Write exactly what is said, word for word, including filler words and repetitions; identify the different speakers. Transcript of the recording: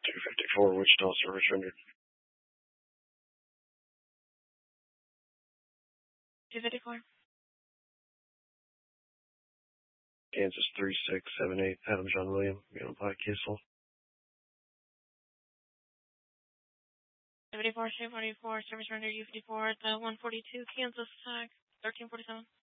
Speaker 1: two fifty-four, Wichita, service rendered.
Speaker 2: two fifty-four.
Speaker 1: Kansas three six seven eight, Adam John William, Galen Pike, Kissel.
Speaker 2: seventy-four, two forty-four, service rendered U fifty-four at the one forty-two, Kansas, tag thirteen forty-seven.